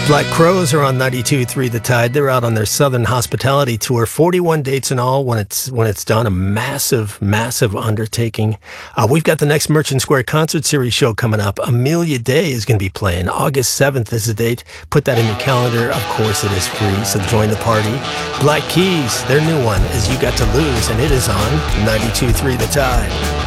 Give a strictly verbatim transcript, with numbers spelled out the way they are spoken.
Black Crowes are on ninety-two point three The Tide. They're out on their Southern Hospitality Tour. forty-one dates in all when it's when it's done. A massive, massive undertaking. Uh, we've got the next Merchant Square Concert Series show coming up. Amelia Day is going to be playing. August seventh is the date. Put that in your calendar. Of course, it is free, so join the party. Black Keys, their new one is You Got to Lose, and it is on ninety-two point three The Tide.